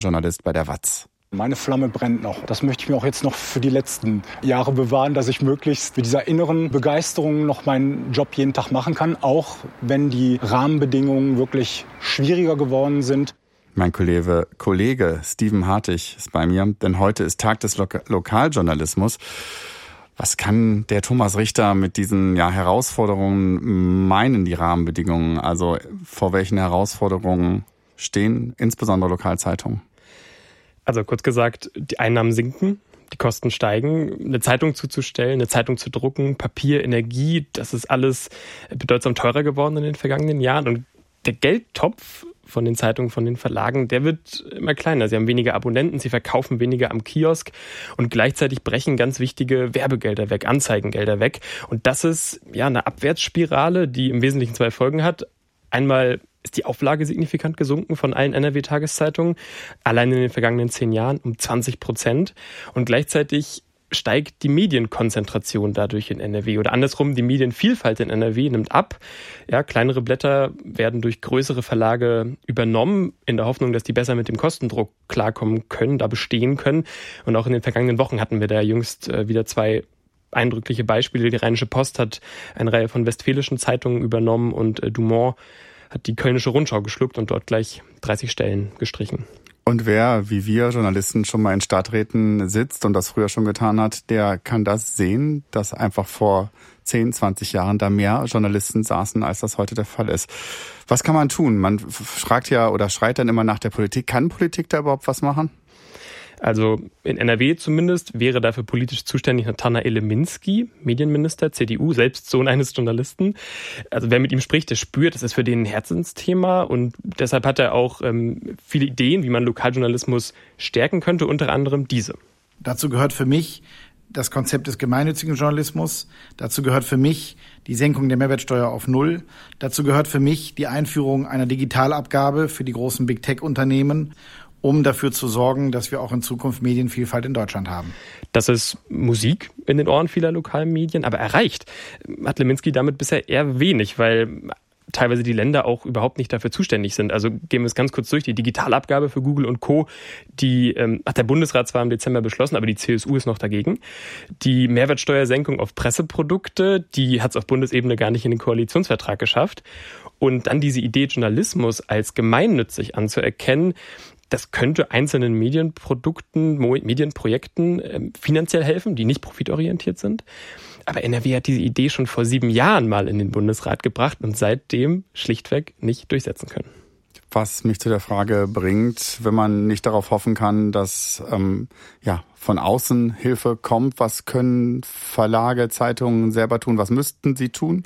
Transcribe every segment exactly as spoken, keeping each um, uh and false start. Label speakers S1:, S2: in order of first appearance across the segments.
S1: Journalist bei der W A Z.
S2: Meine Flamme brennt noch. Das möchte ich mir auch jetzt noch für die letzten Jahre bewahren, dass ich möglichst mit dieser inneren Begeisterung noch meinen Job jeden Tag machen kann, auch wenn die Rahmenbedingungen wirklich schwieriger geworden sind.
S1: Mein Kollege, Kollege Steven Hartig ist bei mir, denn heute ist Tag des Lok- Lokaljournalismus. Was kann der Thomas Richter mit diesen ja, Herausforderungen meinen, die Rahmenbedingungen? Also vor welchen Herausforderungen stehen insbesondere Lokalzeitungen?
S3: Also kurz gesagt, die Einnahmen sinken, die Kosten steigen. Eine Zeitung zuzustellen, eine Zeitung zu drucken, Papier, Energie, das ist alles bedeutsam teurer geworden in den vergangenen Jahren. Und der Geldtopf von den Zeitungen, von den Verlagen, der wird immer kleiner. Sie haben weniger Abonnenten, sie verkaufen weniger am Kiosk und gleichzeitig brechen ganz wichtige Werbegelder weg, Anzeigengelder weg. Und das ist ja eine Abwärtsspirale, die im Wesentlichen zwei Folgen hat. Einmal ist die Auflage signifikant gesunken von allen N R W-Tageszeitungen, allein in den vergangenen zehn Jahren um zwanzig Prozent. Und gleichzeitig steigt die Medienkonzentration dadurch in N R W. Oder andersrum, die Medienvielfalt in N R W nimmt ab. Ja, kleinere Blätter werden durch größere Verlage übernommen, in der Hoffnung, dass die besser mit dem Kostendruck klarkommen können, da bestehen können. Und auch in den vergangenen Wochen hatten wir da jüngst äh, wieder zwei eindrückliche Beispiele. Die Rheinische Post hat eine Reihe von westfälischen Zeitungen übernommen und äh, Dumont hat die Kölnische Rundschau geschluckt und dort gleich dreißig Stellen gestrichen.
S1: Und wer, wie wir Journalisten, schon mal in Stadträten sitzt und das früher schon getan hat, der kann das sehen, dass einfach vor zehn, zwanzig Jahren da mehr Journalisten saßen, als das heute der Fall ist. Was kann man tun? Man fragt ja oder schreit dann immer nach der Politik. Kann Politik da überhaupt was machen?
S3: Also in N R W zumindest wäre dafür politisch zuständig Nathanael Minski, Medienminister, C D U, selbst Sohn eines Journalisten. Also wer mit ihm spricht, der spürt, das ist für den ein Herzensthema und deshalb hat er auch ähm, viele Ideen, wie man Lokaljournalismus stärken könnte, unter anderem diese.
S4: Dazu gehört für mich das Konzept des gemeinnützigen Journalismus. Dazu gehört für mich die Senkung der Mehrwertsteuer auf Null. Dazu gehört für mich die Einführung einer Digitalabgabe für die großen Big-Tech-Unternehmen, um dafür zu sorgen, dass wir auch in Zukunft Medienvielfalt in Deutschland haben.
S3: Das ist Musik in den Ohren vieler lokalen Medien, aber erreicht hat Leminski damit bisher eher wenig, weil teilweise die Länder auch überhaupt nicht dafür zuständig sind. Also gehen wir es ganz kurz durch. Die Digitalabgabe für Google und Co., die ähm, hat der Bundesrat zwar im Dezember beschlossen, aber die C S U ist noch dagegen. Die Mehrwertsteuersenkung auf Presseprodukte, die hat es auf Bundesebene gar nicht in den Koalitionsvertrag geschafft. Und dann diese Idee, Journalismus als gemeinnützig anzuerkennen, das könnte einzelnen Medienprodukten, Medienprojekten äh, finanziell helfen, die nicht profitorientiert sind. Aber N R W hat diese Idee schon vor sieben Jahren mal in den Bundesrat gebracht und seitdem schlichtweg nicht durchsetzen können.
S1: Was mich zu der Frage bringt, wenn man nicht darauf hoffen kann, dass ähm, ja von außen Hilfe kommt, was können Verlage, Zeitungen selber tun, was müssten sie tun?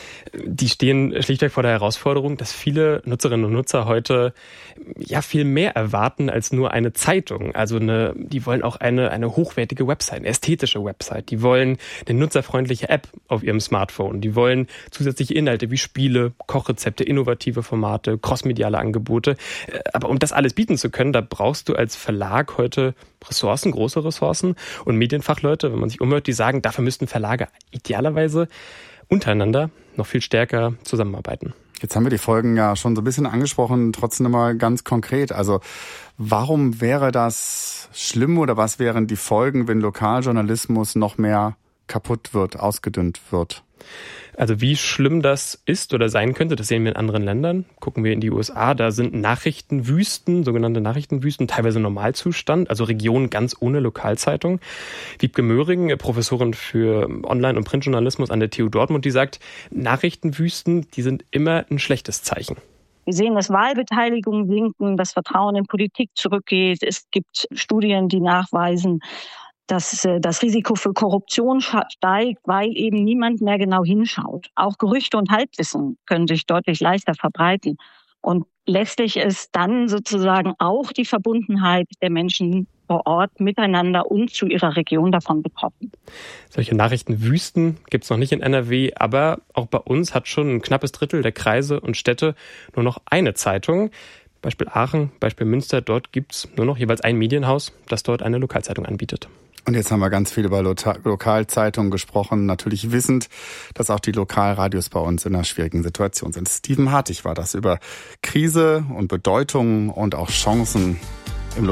S3: Die stehen schlichtweg vor der Herausforderung, dass viele Nutzerinnen und Nutzer heute ja viel mehr erwarten als nur eine Zeitung. Also eine, die wollen auch eine, eine hochwertige Website, eine ästhetische Website. Die wollen eine nutzerfreundliche App auf ihrem Smartphone. Die wollen zusätzliche Inhalte wie Spiele, Kochrezepte, innovative Formate, crossmediale Angebote. Aber um das alles bieten zu können, da brauchst du als Verlag heute Ressourcen, große Ressourcen. Und Medienfachleute, wenn man sich umhört, die sagen, dafür müssten Verlage idealerweise untereinander noch viel stärker zusammenarbeiten.
S1: Jetzt haben wir die Folgen ja schon so ein bisschen angesprochen, trotzdem mal ganz konkret. Also warum wäre das schlimm oder was wären die Folgen, wenn Lokaljournalismus noch mehr kaputt wird, ausgedünnt wird?
S3: Also wie schlimm das ist oder sein könnte, das sehen wir in anderen Ländern. Gucken wir in die U S A, da sind Nachrichtenwüsten, sogenannte Nachrichtenwüsten, teilweise Normalzustand, also Regionen ganz ohne Lokalzeitung. Wiebke Möhring, Professorin für Online- und Printjournalismus an der T U Dortmund, die sagt, Nachrichtenwüsten, die sind immer ein schlechtes Zeichen.
S5: Wir sehen, dass Wahlbeteiligungen sinken, das Vertrauen in Politik zurückgeht. Es gibt Studien, die nachweisen, dass das Risiko für Korruption steigt, weil eben niemand mehr genau hinschaut. Auch Gerüchte und Halbwissen können sich deutlich leichter verbreiten. Und letztlich ist dann sozusagen auch die Verbundenheit der Menschen vor Ort miteinander und zu ihrer Region davon betroffen.
S3: Solche Nachrichtenwüsten gibt es noch nicht in N R W, aber auch bei uns hat schon ein knappes Drittel der Kreise und Städte nur noch eine Zeitung. Beispiel Aachen, Beispiel Münster, dort gibt es nur noch jeweils ein Medienhaus, das dort eine Lokalzeitung anbietet.
S1: Und jetzt haben wir ganz viel über Lo- Lokalzeitungen gesprochen, natürlich wissend, dass auch die Lokalradios bei uns in einer schwierigen Situation sind. Steven Hartig war das über Krise und Bedeutung und auch Chancen